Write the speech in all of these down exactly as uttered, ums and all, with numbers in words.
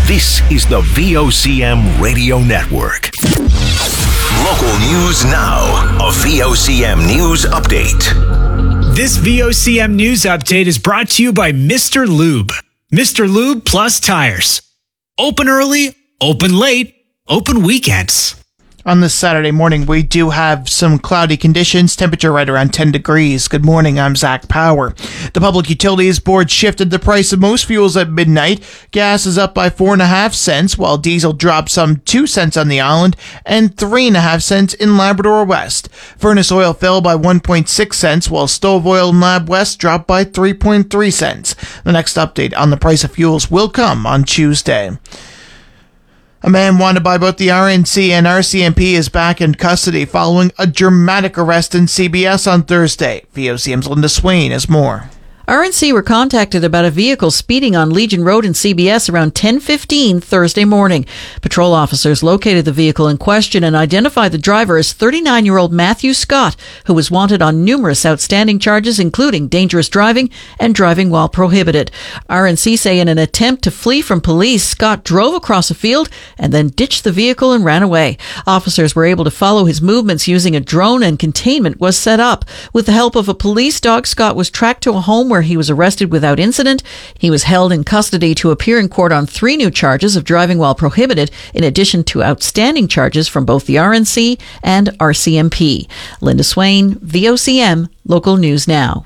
This is the V O C M Radio Network. Local news now. A V O C M News Update. This V O C M News Update is brought to you by Mister Lube. Mister Lube Plus Tires. Open early, open late, open weekends. On this Saturday morning, we do have some cloudy conditions, temperature right around ten degrees. Good morning, I'm Zach Power. The Public Utilities Board shifted the price of most fuels at midnight. Gas is up by four and a half cents, while diesel dropped some two cents on the island and three and a half cents in Labrador West. Furnace oil fell by one point six cents, while stove oil in Lab West dropped by three point three cents. The next update on the price of fuels will come on Tuesday. A man wanted by both the R N C and R C M P is back in custody following a dramatic arrest in C B S on Thursday. V O C M's Linda Swain has more. R N C were contacted about a vehicle speeding on Legion Road in C B S around ten fifteen Thursday morning. Patrol officers located the vehicle in question and identified the driver as thirty-nine-year-old Matthew Scott, who was wanted on numerous outstanding charges, including dangerous driving and driving while prohibited. R N C say in an attempt to flee from police, Scott drove across a field and then ditched the vehicle and ran away. Officers were able to follow his movements using a drone, and containment was set up. With the help of a police dog, Scott was tracked to a home where he was arrested without incident. He was held in custody to appear in court on three new charges of driving while prohibited, in addition to outstanding charges from both the R N C and R C M P. Linda Swain, V O C M, Local News Now.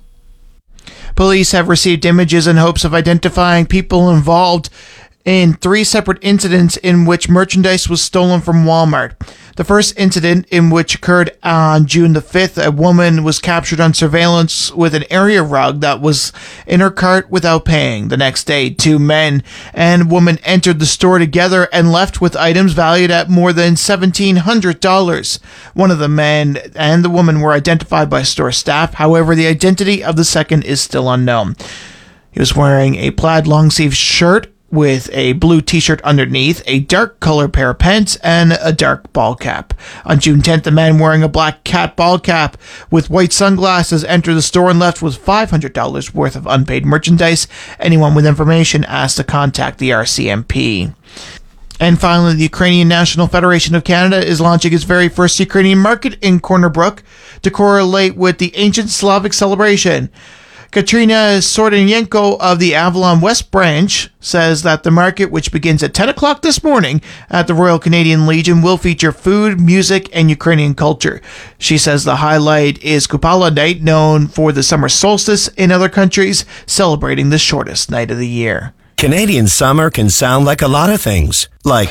Police have received images in hopes of identifying people involved in three separate incidents in which merchandise was stolen from Walmart. The first incident, in which occurred on June the fifth, a woman was captured on surveillance with an area rug that was in her cart without paying. The next day, two men and woman entered the store together and left with items valued at more than seventeen hundred dollars. One of the men and the woman were identified by store staff. However, the identity of the second is still unknown. He was wearing a plaid long-sleeve shirt with a blue t-shirt underneath, a dark color pair of pants, and a dark ball cap. On June tenth, a man wearing a black cat ball cap with white sunglasses entered the store and left with five hundred dollars worth of unpaid merchandise. Anyone with information asked to contact the R C M P. And finally, the Ukrainian National Federation of Canada is launching its very first Ukrainian market in Corner Brook to correlate with the ancient Slavic celebration. Katrina Sordenyenko of the Avalon West branch says that the market, which begins at ten o'clock this morning at the Royal Canadian Legion, will feature food, music, and Ukrainian culture. She says the highlight is Kupala Night, known for the summer solstice in other countries, celebrating the shortest night of the year. Canadian summer can sound like a lot of things, like,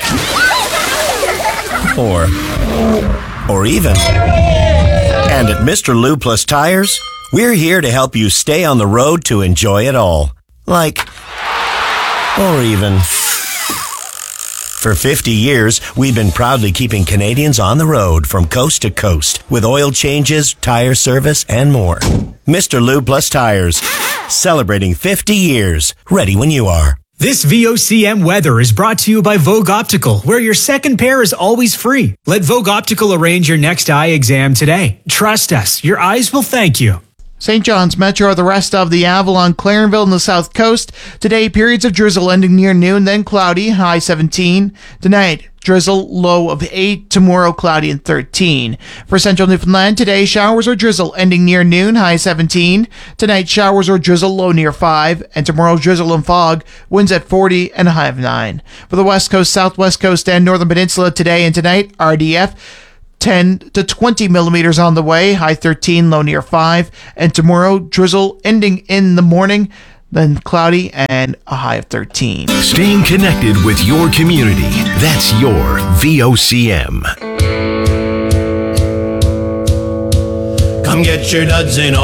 or, or even. And at Mister Lube Plus Tires, we're here to help you stay on the road to enjoy it all. Like, or even. For fifty years, we've been proudly keeping Canadians on the road from coast to coast with oil changes, tire service, and more. Mister Lube Plus Tires, celebrating fifty years. Ready when you are. This V O C M weather is brought to you by Vogue Optical, where your second pair is always free. Let Vogue Optical arrange your next eye exam today. Trust us, your eyes will thank you. Saint John's Metro, the rest of the Avalon, Clarenville, and the South Coast. Today, periods of drizzle ending near noon, then cloudy, high seventeen. Tonight, drizzle, low of eight. Tomorrow, cloudy and thirteen. For Central Newfoundland, today, showers or drizzle ending near noon, high seventeen. Tonight, showers or drizzle, low near five. And tomorrow, drizzle and fog, winds at forty and a high of nine. For the West Coast, Southwest Coast, and Northern Peninsula, today and tonight, R D F, ten to twenty millimeters on the way, high thirteen, low near five. And tomorrow, drizzle ending in the morning, then cloudy and a high of thirteen. Staying connected with your community. That's your V O C M. Come get your duds in